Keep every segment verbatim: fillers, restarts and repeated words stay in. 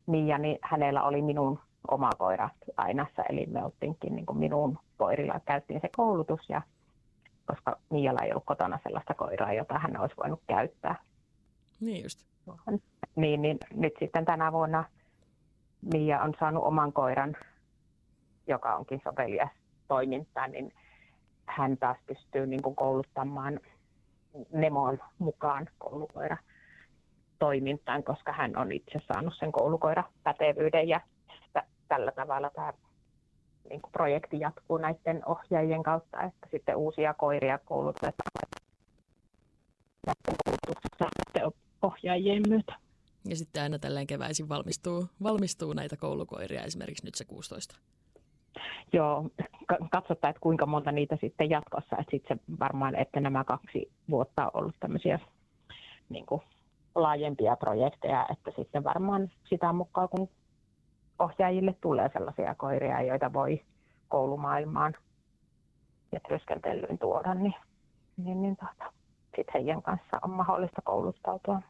Mia, niin hänellä oli minun oma koira lainassa, eli me oltiinkin niin kuin minun koirilla, käytiin se koulutus, ja koska Mialla ei ollut kotona sellaista koiraa, jota hän olisi voinut käyttää. Niin just. Niin, niin nyt sitten tänä vuonna Mia on saanut oman koiran, joka onkin sovelias toimintaan, niin hän taas pystyy niin kuin kouluttamaan Nemon mukaan koulukoira toimintaan, koska hän on itse saanut sen koulukoirapätevyyden, ja t- tällä tavalla tämä niin kuin projekti jatkuu näiden ohjaajien kautta, että sitten uusia koiria koulutetaan näiden koulutuksessa ohjaajien myötä. Ja sitten aina tälleen keväisin valmistuu, valmistuu näitä koulukoiria, esimerkiksi nyt se kuusitoista. Joo, katsotaan, että kuinka monta niitä sitten jatkossa, että sitten se varmaan, että nämä kaksi vuotta on ollut tämmöisiä niin kuin laajempia projekteja, että sitten varmaan sitä mukaan, kun ohjaajille tulee sellaisia koiria, joita voi koulumaailmaan ja työskentelyyn tuoda, niin, niin, niin tuota, sitten heidän kanssa on mahdollista kouluttautua.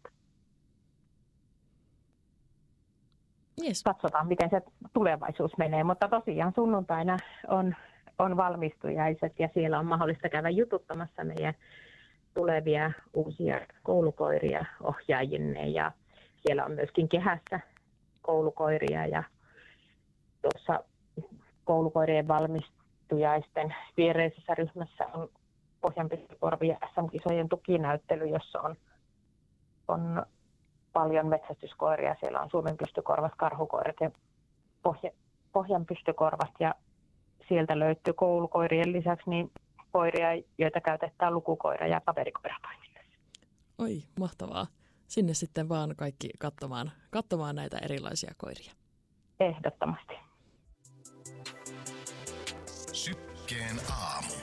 Yes. Katsotaan, miten se tulevaisuus menee, mutta tosiaan sunnuntaina on, on valmistujaiset ja siellä on mahdollista käydä jututtamassa meidän tulevia uusia koulukoiria ohjaajinne, ja siellä on myöskin kehässä koulukoiria, ja tuossa koulukoirien valmistujaisten viereisessä ryhmässä on Pohjanpystykorvi ja S M-kisojen tukinäyttely, jossa on, on paljon metsästyskoiria. Siellä on Suomen pystykorvat, karhukoirat ja pohja, Pohjanpystykorvat, ja sieltä löytyy koulukoirien lisäksi niin koiria, joita käytetään lukukoira- ja paperikoiratoiminnassa. Oi, mahtavaa. Sinne sitten vaan kaikki katsomaan, katsomaan näitä erilaisia koiria. Ehdottomasti. Sykkeen aamu.